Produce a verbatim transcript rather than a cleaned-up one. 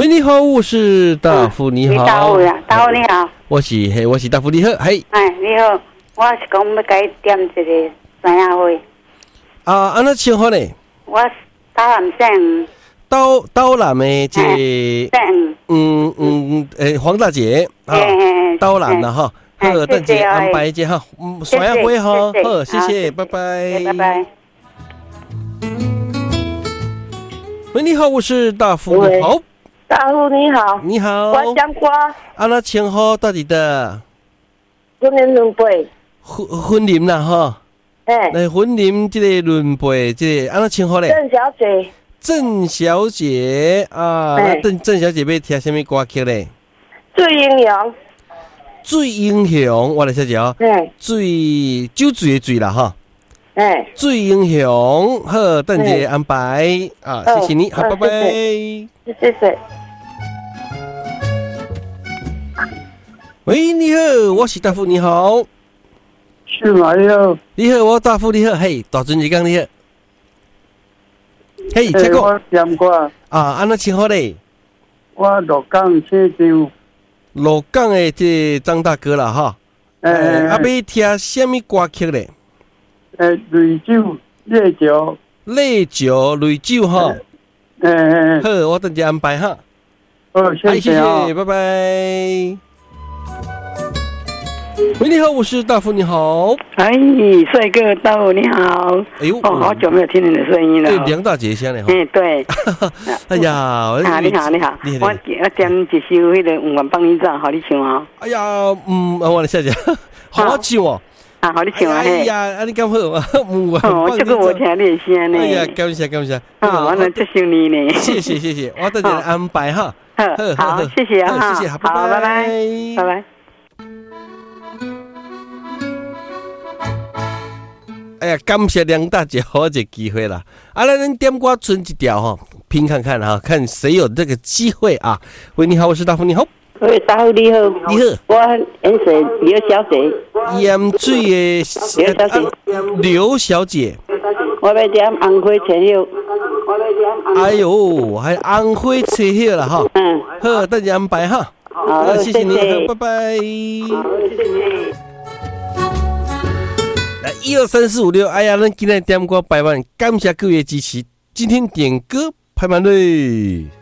喂，你好，我是大夫，你好。 大夫呀，大夫你好。 我是嘿，我是大夫，你好，嘿。 哎，你好，我是讲要给你点一个酸鸭会。 啊，安那称呼呢？ 我刀南县。 刀刀南的这个， 嗯嗯诶，黄大姐啊，刀南啦哈，好，等姐安排一下哈，嗯，酸鸭会哈，好，谢谢，拜拜， 拜拜。 喂，你好，我是大夫，你好。 大夫你好， 你好， 我想瓜， 啊那称呼到底的？ 婚姻轮辈， 婚婚龄啦哈， 哎， 来婚龄这个轮辈，这个啊那称呼嘞？ 郑小姐， 郑小姐啊，那郑郑小姐要听什么歌曲嘞？ 最英雄， 最英雄，我来小姐哦，最酒醉的醉啦哈，哎，最英雄，好，等姐安排啊，谢谢你，好，拜拜， 谢谢。 喂，你好，我是大夫，你好。 是吗？你好， 你好，我大夫，你好，嘿，大尊一讲你好。嘿，这个我点过啊，安那称呼嘞？ 我鹿港车长， 鹿港的这张大哥啦哈。 诶， 啊，要听什么歌曲嘞？ 诶，雷酒、烈酒、 烈酒、雷酒哈。 诶， 好，我等下安排哈。 好，谢谢啊， 拜拜。喂，你好，我是大夫，你好。 哎，帅哥，大夫你好。哎呦，哦，好久没有听你的声音了。 对，梁大姐先嘞。 嗯，对。 哎呀， 啊，你好，你好。我我点一首迄个五万帮你唱，好你唱啊。 哎呀，嗯，我来谢谢，好唱哦。 啊，好你唱啊。 哎呀，啊你咁好，五万帮你唱。哦，这个我听你的声呢。 哎呀，感谢感谢。 哦，我能接受你呢。 谢谢谢谢，我等下安排哈。 好，谢谢啊， 谢谢， 好，拜拜，拜拜。 哎呀，感谢梁大姐，好这机会啦！啊，来，咱点歌存一条哈，拼看看哈，看谁有这个机会啊！喂，你好，我是大夫，你好。 喂，大夫你好。 你好。 我颜色刘小姐。 盐水的刘小姐。 刘小姐。 我要点红花车hiệu。 哎呦，还红花车hiệu啦哈。嗯。好，等下安排哈。 好， 谢谢你，拜拜。来，一二三四五六，哎呀，咱今天点歌排完，感谢各位支持，今天点歌排完嘞。